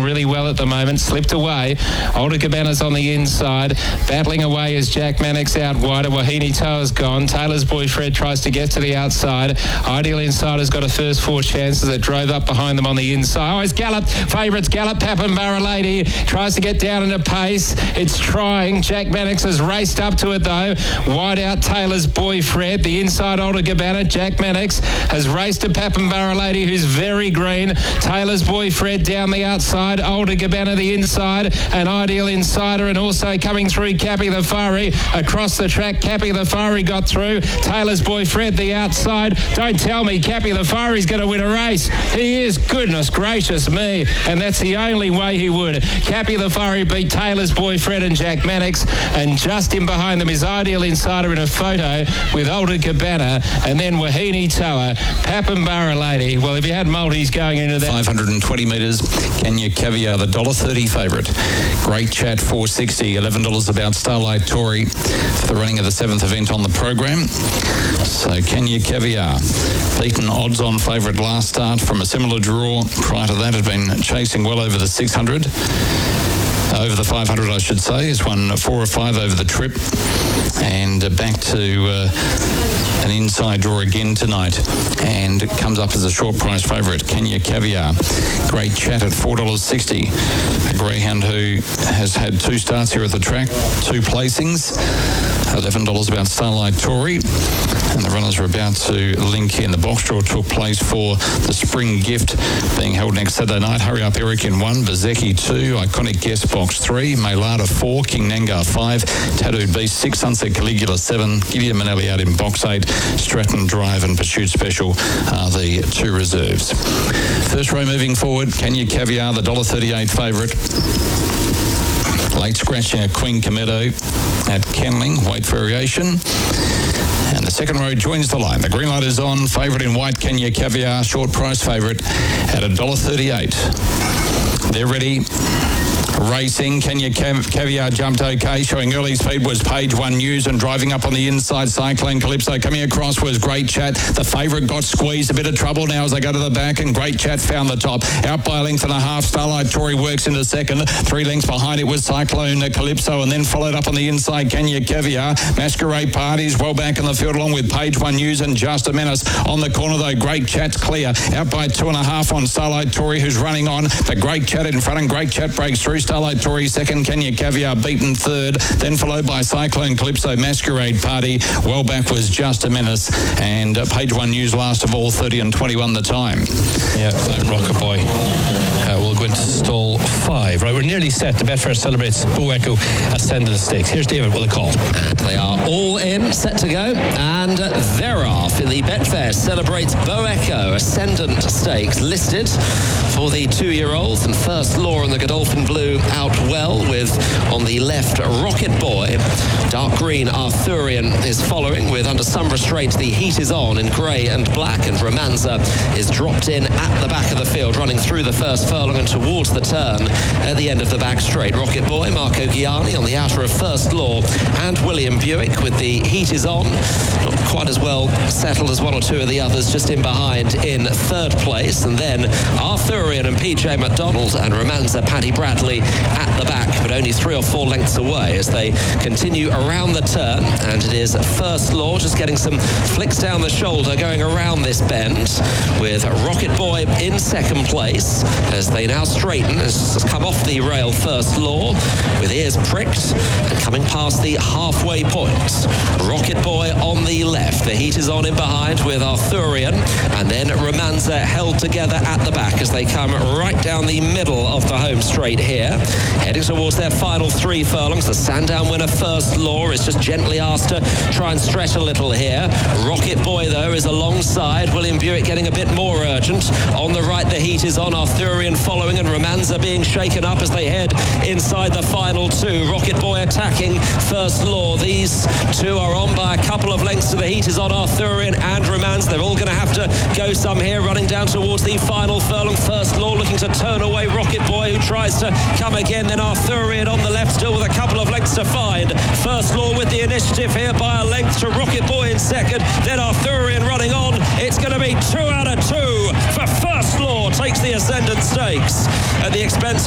really well at the moment. Slipped away. Older Cabana's on the inside. Battling away as Jack Mannix out wider. Wahine Toa's gone. Taylor's Boy Fred tries to get to the outside. Ideal Insider's got a first 4 chances that drove up behind them on the inside. Oh, it's Gallop. Favourites Gallop. Papenbarra Lady tries to get down into pace. It's trying. Jack Mannix has raced up to it though. Wide out Taylor's Boy Fred. The inside Older Cabana. Jack Mannix has raced to Papenbarra Lady, who's very green. Taylor's Boy Fred down the outside. Older Cabana the inside. And Ideal Insider, and also coming through Cappy the Fiery across the track. Cappy the Fiery got through. Taylor's Boy Fred the outside. Don't tell me Cappy the Fiery's going to win a race. He is, goodness gracious me, and that's the only way he would. Cappy the Fiery beat Taylor's Boy Fred and Jack Mannix, and just in behind them is Ideal Insider in a photo with Older Cabana, and then Wahine Toa, Papenbarra Lady. Well, if you had multis going into that, 520 metres, Kenya Caviar, the $1.30 favourite. Great Chat, $4.60, $11 about Starlight Tory for the running of the 7th event on the program. So Kenya Caviar, beaten odds-on favourite last start from a similar draw. Prior to that, had been chasing well over the 600. Over the 500, I should say. Has won 4 or 5 over the trip. And back to an inside draw again tonight. And it comes up as a short price favourite, Kenya Caviar. Great Chat at $4.60. A greyhound who has had 2 starts here at the track, 2 placings. $11 about Starlight Tory. And the runners are about to link in. The box draw took place for the Spring Gift being held next Saturday night. Hurry Up Eric in 1, Bezeki 2, Iconic Guest Box 3, Maylada 4, King Nangar 5, Tattooed Beast 6, Sunset Caligula 7, Gideon Manelli out in Box 8, Stratton Drive and Pursuit Special are the 2 reserves. First row moving forward, Kenya Caviar, the $1.38 favourite. Late scratching at Queen Comedo at Kenling, weight variation. And the second row joins the line. The green light is on. Favourite in white, Kenya Caviar, short price favourite at $1.38. They're ready. Racing, Kenya Caviar jumped okay, showing early speed was Page One News, and driving up on the inside, Cyclone Calypso coming across was Great Chat. The favourite got squeezed, a bit of trouble now as they go to the back, and Great Chat found the top. Out by a length and a half, Starlight Tory works into second. 3 lengths behind it was Cyclone Calypso, and then followed up on the inside, Kenya Caviar. Masquerade Parties well back in the field along with Page One News and Just a Menace. On the corner though, Great Chat's clear. Out by 2.5 on Starlight Tory, who's running on, but Great Chat in front, and Great Chat breaks through. Starlight Tory second, Kenya Caviar beaten third, then followed by Cyclone Calypso, Masquerade Party. Well back was Just a Menace, and Page One News last of all, 30 and 21 the time. Yeah, Rocket Boy will go into stall 5. Right, we're nearly set. The Betfair celebrates Bo Echo Ascendant Stakes. Here's David with a call. And they are all in, set to go, and they're off in the Betfair celebrates Bo Echo Ascendant Stakes, listed for the 2-year-olds, and First Law in the Godolphin Blue out well, with on the left Rocket Boy. Dark green Arthurian is following, with under some restraint the Heat is on in grey and black, and Romanza is dropped in at the back of the field, running through the first furlong and towards the turn at the end of the back straight. Rocket Boy, Marco Gianni on the outer of First Law, and William Buick with the Heat is on. Not quite as well settled as 1 or 2 of the others, just in behind in 3rd place, and then Arthurian and PJ McDonald and Romanza Paddy Bradley at the back, but only 3 or 4 lengths away as they continue around the turn. And it is First Law just getting some flicks down the shoulder going around this bend, with Rocket Boy in 2nd place as they now straighten. Has come off the rail, First Law, with ears pricked and coming past the halfway point. Rocket Boy on the left, the Heat is on in behind with Arthurian, and then Romanza held together at the back as they come right down the middle of the home straight here, heading towards their final 3 furlongs. The Sandown winner First Law is just gently asked to try and stretch a little here. Rocket Boy though is alongside, William Buick getting a bit more urgent. On the right the Heat is on, Arthurian following, and Romanza being shaken up as they head inside the final 2. Rocket Boy attacking First Law. These 2 are on by a couple of lengths to the Heat is on, Arthurian and Romanza. They're all going to have to go some here, running down towards the final furlong. First Law looking to turn away Rocket Boy, who tries to come again. Then Arthurian on the left, still with a couple of lengths to find. First Law with the initiative here by a length to Rocket Boy in 2nd. Then Arthurian running on. It's going to be 2 out of 2 for First Law. Takes the Ascendant Stakes at the expense of